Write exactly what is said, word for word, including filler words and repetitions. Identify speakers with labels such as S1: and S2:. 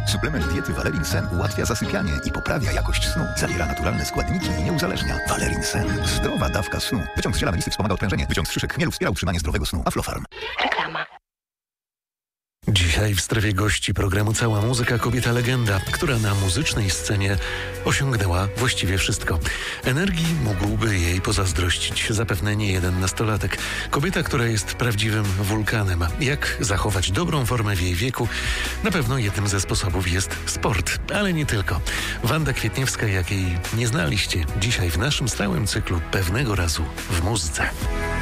S1: Suplement diety Valerin Sen ułatwia zasypianie i poprawia jakość snu. Zawiera naturalne składniki i nie uzależnia. Valerin Sen. Zdrowa dawka snu. Wyciąg z ziela melisy wspomaga odprężenie. Wyciąg z szyszek chmielu wspiera utrzymanie zdrowego snu. Aflofarm.
S2: Reklama.
S3: Dzisiaj w strefie gości programu Cała Muzyka kobieta legenda, która na muzycznej scenie osiągnęła właściwie wszystko. Energii mógłby jej pozazdrościć zapewne nie jeden nastolatek. Kobieta, która jest prawdziwym wulkanem. Jak zachować dobrą formę w jej wieku? Na pewno jednym ze sposobów jest sport, ale nie tylko. Wanda Kwietniewska, jakiej nie znaliście, dzisiaj w naszym stałym cyklu Pewnego razu w muzyce.